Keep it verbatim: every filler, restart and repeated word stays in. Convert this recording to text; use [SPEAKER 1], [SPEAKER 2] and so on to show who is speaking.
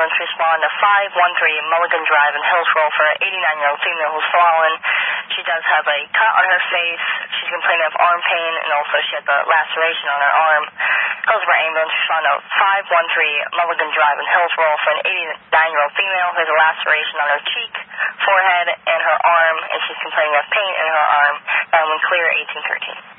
[SPEAKER 1] ambulance respond to five one three Mulligan Drive in Hillsborough for an eighty-nine-year-old female who's fallen. She does have a cut on her face. She's complaining of arm pain, and also she had the laceration on her arm. Hillsborough ambulance respond to five one three Mulligan Drive in Hillsborough for an eighty-nine-year-old female who has a laceration on her cheek, forehead, and her arm, and she's complaining of pain in her arm. And when clear, eighteen thirteen.